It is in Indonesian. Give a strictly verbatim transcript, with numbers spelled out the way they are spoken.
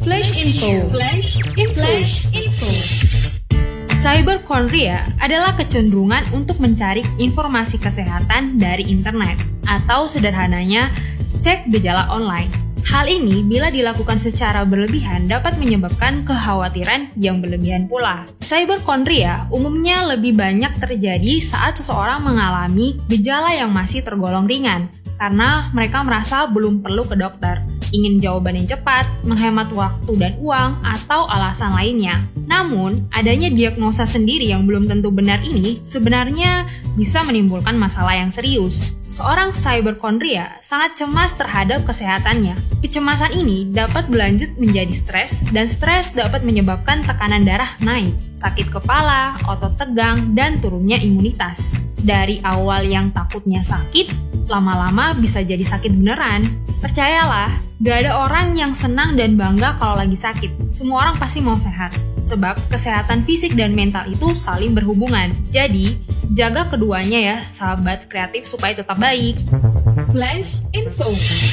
Flash Info. Flash Info. Flash Info. Cyberchondria adalah kecenderungan untuk mencari informasi kesehatan dari internet, atau sederhananya, cek gejala online. Hal ini bila dilakukan secara berlebihan dapat menyebabkan kekhawatiran yang berlebihan pula. Cyberchondria umumnya lebih banyak terjadi saat seseorang mengalami gejala yang masih tergolong ringan, karena mereka merasa belum perlu ke dokter, ingin jawaban yang cepat, menghemat waktu dan uang, atau alasan lainnya. Namun, adanya diagnosa sendiri yang belum tentu benar ini sebenarnya bisa menimbulkan masalah yang serius. Seorang cyberchondria sangat cemas terhadap kesehatannya. Kecemasan ini dapat berlanjut menjadi stres, dan stres dapat menyebabkan tekanan darah naik, sakit kepala, otot tegang, dan turunnya imunitas. Dari awal yang takutnya sakit, lama-lama bisa jadi sakit beneran. Percayalah, gak ada orang yang senang dan bangga kalau lagi sakit. Semua orang pasti mau sehat, sebab kesehatan fisik dan mental itu saling berhubungan. Jadi, jaga keduanya ya, sahabat kreatif, supaya tetap baik. Flash Info.